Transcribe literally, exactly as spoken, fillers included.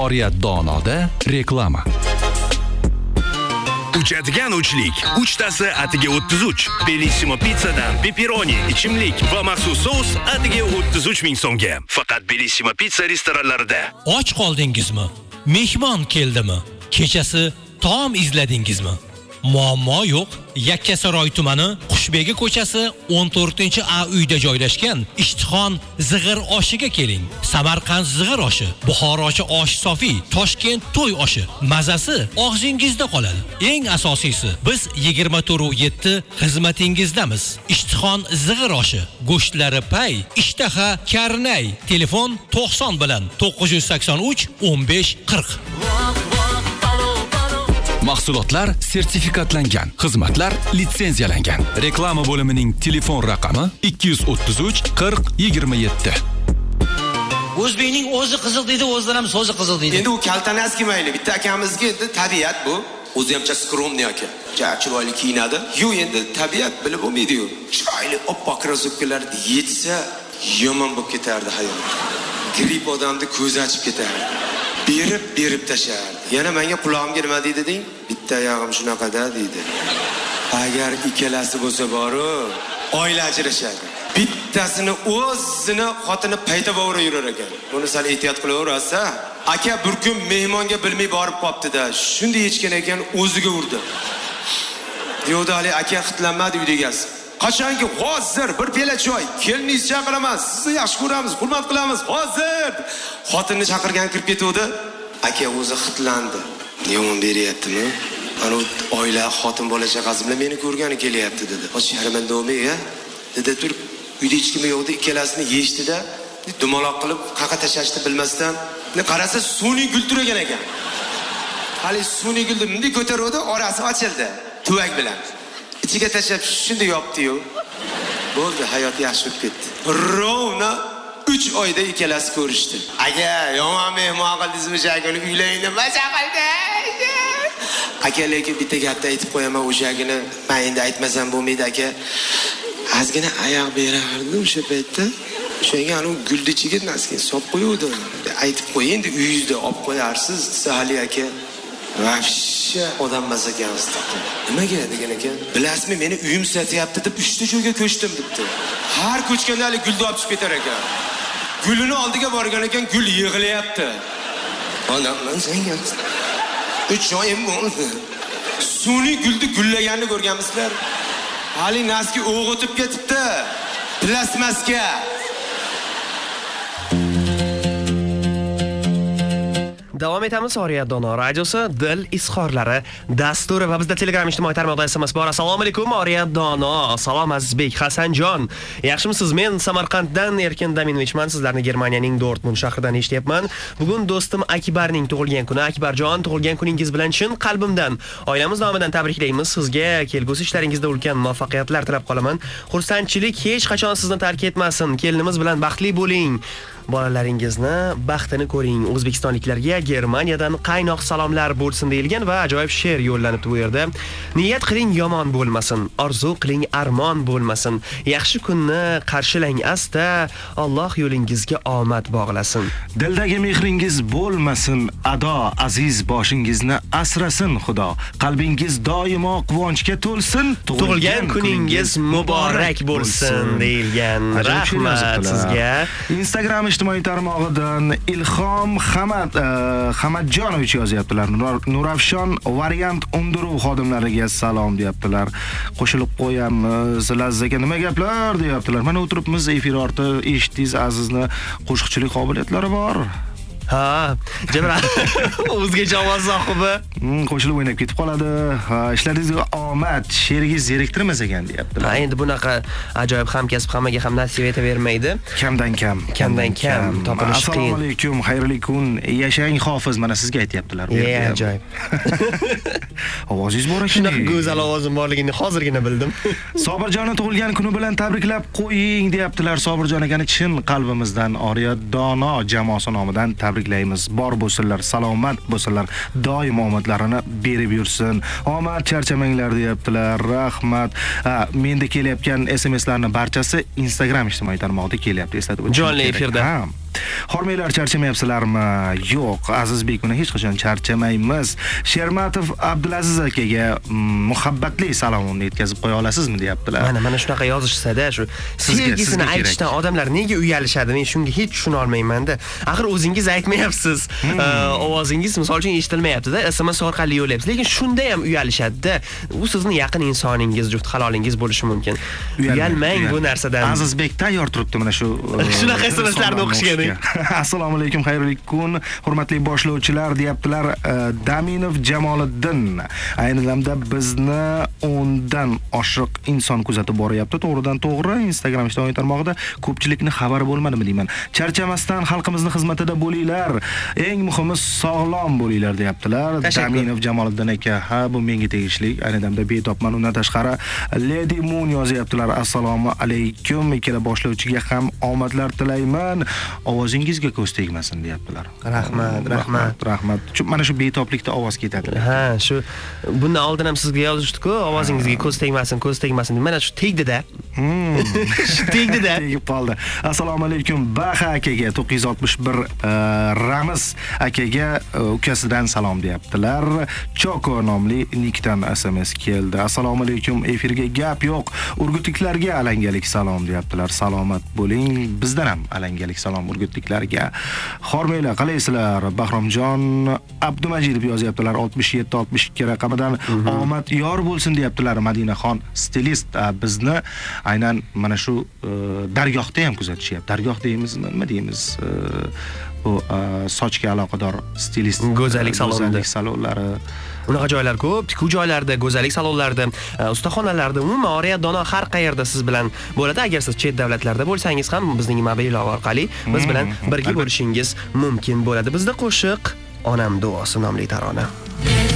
Oriyat Donoda reklama. Uchadigan uchlik. Uchtasi atiga o'ttiz uch. Bellissimo pizzadan pepperoni, ichimlik va maxsus sous atiga o'ttiz uch ming so'mga. Faqat Bellissimo pizza restoranlarida. Och qoldingizmi? Mehmon keldimi? Kechasi taom izladingizmi? Muammo yo'q. Yakkasaroy tumani Qushbegi ko'chasi o'n to'rtinchi A uyda joylashgan Ishtixon zig'ir oshiga keling. Samarqand zig'ir oshi, Buxorochi osh sofi, Toshkent to'y oshi. Mazasi og'zingizda qoladi. Eng asosiysi, biz yigirma to'rt yetti xizmatingizdamiz. Ishtixon zig'ir oshi, go'shtlari pay, ishtaha karnay. Telefon to'qson bilan to'qqiz yuz sakson uch o'n besh qirq. Mahsulotlar sertifikatlangan, xizmatlar litsenziyalangan. Reklama bo'limining telefon raqami ikki yuz o'ttiz uch qirq yigirma yetti. O'zbekning o'zi qiziq deydi, o'zidan ham so'zi qiziq deydi. Endi u kaltanas kelmaydi. Bitta akamizga endi tabiat bu. O'zi hamcha skromniy aka. Ja chiroyli kiyinadi. Yu endi tabiat bilib bo'lmaydi-yu. Chiroyli oppoq rozokkalar yetsa yomon bo'lib ketardi hayot. Grip odamni ko'zi ochib ketardi. Berib berib tashardi. Yana menga qulog'imga nima deydi deng? Bitta oyog'im shunaqada deydi. Agar ikkalasi bo'lsa boru, oila ajrashadi. Bittasini o'zini xotini payda bo'ra yurar ekan. Buni sal ehtiyot qilaverasa, aka bir kun mehmonga bilmay borib qopti-da. Shunday yechgan ekan, o'ziga urdi. Yodali aka xitlanmadi uyda egasi. Qachonki hozir bir piyola choy, kelningiz chaqiraman, sizni yaxshi ko'ramiz, hurmat qilamiz, hozir. Xotinni chaqirgan kirib ketdi. Aka o'zi xitlandi. Yomon beryaptimi? Ana oila xotin bola chaqasi bilan meni ko'rgani kelyapti dedi. Och sharmanda bo'lmay-a? Dedi turib, uyda hech kim yo'qdi, ikkalasini yechdi-da, dumaloq qilib qaqa tashashni bilmasdan, qarasa suniy gul turagan ekan. Hali suniy gulni bunday ko'taruvdi, orasi ochildi, tuvak bilan. Ichiga tashab shunday yopdi-yu. Bo'ldi, hayot yaxshi bo'lib ketdi. Rovna uch oyda ikkalasi ko'rishdi. Aka, yomon mehmon qildingizmi shakini uylayni maza qildi. Aka, lekin bitta gapni aytib qo'yaman, o'shagini men endi aytmasam bo'lmaydi aka. Azgina oyoq berardim o'sha paytda. O'shanga anu gulni ichiga naskin solib qo'yuvdi. Aytib qo'y, endi uyingizda olib qo'yarsiz, Sahali aka. Vafsha odam emas ekansiz. Nimaga degan ekan? Bilasizmi, meni uyim sotyapti deb uchta joyga ko'chdim debdi. Har ko'chganda hali gulni olib chiqib ketar ekan. Gulini oldiga borgan ekan, gul yig'layapti. Onamdan senga uch oyim bo'ldi. Suniy gulni gullaganini ko'rganmisizlar? Hali naski o'g'itib ketibdi. Plasmaska. Davom etamiz. Oriyat Dono radiosi Dil izhorlari dasturi va bizda Telegram ijtimoiy tarmoqda S M S bor. Assalomu alaykum Oriyat Dono. Salom Azizbek, Hasanjon. Yaxshimisiz? Men Samarqanddan Erkin Daminovichman. Sizlarni Germaniyaning Dortmund shahridan eshityapman. Bugun do'stim Akbarning tug'ilgan kuni. Akbarjon, tug'ilgan kuningiz bilan chin qalbimdan, oilamiz nomidan tabriklaymiz. Sizga kelgusi ishlaringizda ulkan muvaffaqiyatlar tilab qolaman. Xursandchilik hech qachon sizni tark etmasin. Kelinimiz bilan baxtli bo'ling. Bolalaringizni baxtini ko'ring. O'zbekistonliklarga Germaniyadan qaynoq salomlar bo'lsin deyilgan va ajoyib she'r yo'llanibdi bu yerda. Niyat qiling yomon bo'lmasin, orzu qiling armon bo'lmasin. Yaxshi kunni qarshilang asta, Alloh yo'lingizga omad bog'lasin. Dildagi mehringiz bo'lmasin, ado aziz boshingizni asrasin Xudo. Qalbingiz doimo quvonchga to'lsin, tug'ilgan kuningiz muborak bo'lsin deyilgan. Rahmat sizga. Instagram ijtimoiy tarmog'idan Ilhom Hamad Hamadjonovich yozyaptilar. Nuravshon variant undiruv xodimlariga salom deyaptilar. Qo'shilib qo'yamiz. Lazzaga nima gaplar deyaptilar. Mana o'tiribmiz efir orti, eshitdingiz, Azizni qo'shiqchilik qobiliyatlari bor. Ha, Jabra. O'zgacha ovoz sohibi. Qo'shilib o'ynab ketib qoladi. Ha, ishlaringizga omad, sherigingiz zeriktirmas ekan deyaptilar. Ha, endi bunaqa ajoyib hamkasb hammaga ham nasib etavermaydi. Kamdan kam, kamdan kam topilish qiyin. Assalomu alaykum, xayrli kun. Yashang Hofiz, mana sizga aytyaptilar. Yeah, ajoyib. Ovozingiz bor ekan. Shunaqa go'zal ovozim borligini hozirgina bildim. Sobirjonni tug'ilgan kuni bilan tabriklab qo'ying deyaptilar. Sobirjon akani chin qalbimizdan Oriyat Dono jamoasi nomidan tabriklaymiz. Bor bo'lsinlar, salomat bo'lsinlar, doim omadlarini berib yursin. Omad charchamanglar deyaptilar. Rahmat. Menda kelyapgan S M Slarning barchasi Instagram ijtimoiy tarmog'ida kelyapti. Eslatib o'tishim kerak. Jonli efirda. Hormaylar, charchamayapsizlarmi? Yo'q, Azizbek buni hech qachon charchamaymiz. Shermatov Abdulaziz akaga muhabbatli salomimni yetkazib qo'ya olasizmi deyaptilar. Mana mana shunaqa yozishsa-da, shu sevgisini aytishdan odamlar nega uyalishadi? Men shunga hech tushuna olmayman-da. Axir o'zingiz aytmayapsiz. Ovozingiz misol uchun eshitilmayapti-da, S M S orqali yo'layapsiz. Lekin shunda ham uyalishadi-da. U sizni yaqin insoningiz, juft halolingiz bo'lishi mumkin. Uyalmang bu narsadan. Azizbek tayyor turibdi mana shu shunaqa S M Slarni o'qishga. Assalomu alaykum, xayrli kun, hurmatli boshlovchilar deyaptilar. Daminov Jamoliddin. Ayni damda bizni o'ndan oshiq inson kuzatib boryapti. To'g'ridan to'g'ri Instagram ijtimoiy tarmog'ida ko'pchilikni xabari bo'lmadimi deyman. Charchamasdan xalqimizni xizmatida bo'linglar. Eng muhimi sog'lom bo'linglar deyaptilar. Daminov Jamoliddin aka. Ha, bu menga tegishli. Ayni damda betobman. Undan tashqari Lady Moon yozyaptilar. Assalomu alaykum. Ikkala boshlovchiga ham omadlar tilayman. Ovozingizga ko'z tegmasin deyaptilar. Rahmat, rahmat, rahmat. Mana shu betoblikda ovoz ketadi. Ha, shu bundan oldin ham sizga yozishdi-ku, ovozingizga ko'z tegmasin, ko'z tegmasin. Mana shu tegdi-da. Hmm. Tegdi-da. Tegib qoldi. Assalomu alaykum Baha akaga, to'qqiz yuz oltmish bir Ramiz akaga ukasidan salom deyaptilar. Choko nomli nikdan S M S keldi. Assalomu alaykum, efirga gap yo'q. Urgutliklarga alangalik salom deyaptilar. Salomat bo'ling. Bizdan ham alangalik salom urgutliklarga. Hormaylar, qalaysizlar? Bahromjon Abdumajidov yozyaptilar oltmish yetti oltmish ikki raqamidan. Omad yor bo'lsin deyaptilar. Madinaxon stilist bizni aynan mana shu dargohda ham kuzatishyapti. Dargoh deymizmi, nima deymiz? Bu sochga aloqador stilist, go'zallik salonlari. Unaqa joylar ko'p, tikuv joylarida, go'zallik salonlarida, ustaxonalarda, umuman Oriya Dono har qayerda siz bilan bo'ladi. Agar siz chet davlatlarda bo'lsangiz ham bizning mobil ilova orqali biz bilan birga bo'lishingiz mumkin bo'ladi. Bizda qo'shiq Onam duosi nomli tarona.